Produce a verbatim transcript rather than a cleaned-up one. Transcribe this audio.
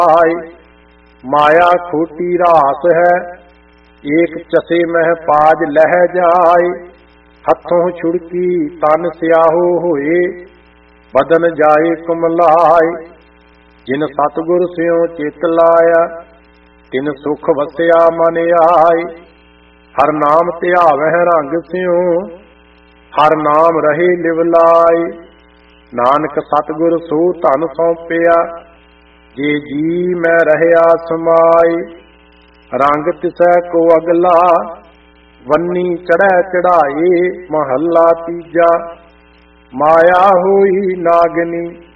आय। माया खोटी रास है, एक चसे मह पाज लह जाय। हथों छुड़की तन स्याहो होए, बदन जाए कुमलाय। जिन सतगुर स्यों चित लाया, तिन सुख वसिया मन आय। हर नाम ध्यावह रंग स्यों, हर नाम रहे लिवलाय। नानक सतगुर सो धन सौंपिया, जे जी मैं रहया समाय। रंग तिसै को अगला, वन्नी चढ़ै चढ़ाए। महला तीजा, माया होई नागनी,